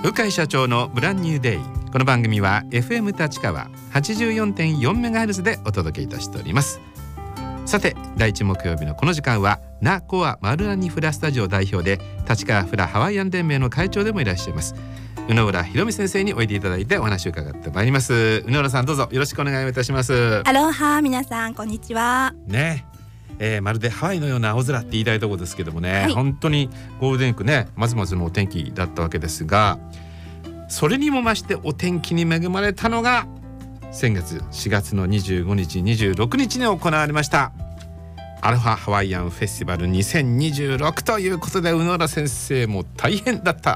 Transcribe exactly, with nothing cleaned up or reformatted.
鵜飼社長のブランニューデイ。この番組は エフエム 立川 はちじゅうよんてんよんメガヘルツ でお届けいたしております。さて、第一木曜日のこの時間はナコアマルアニフラスタジオ代表で立川フラハワイアン連盟の会長でもいらっしゃいます宇野浦博美先生においでいただいてお話を伺ってまいります。宇野浦さん、どうぞよろしくお願いいたします。 アロハ、皆さんこんにちはねえー、まるでハワイのような青空って言いたいところですけどもね、はい、本当にゴールデンウィークね、まずまずのお天気だったわけですが、それにも増してお天気に恵まれたのが先月しがつのにじゅうごにちにじゅうろくにちに行われましたアロハハワイアンフェスティバルにせんにじゅうろくということで、宇野浦先生も大変だった